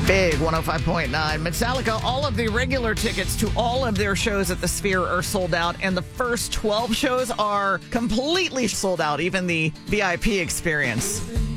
Big 105.9. Metallica, all of the regular tickets to all of their shows at the Sphere are sold out, and the first 12 shows are completely sold out, even the VIP experience.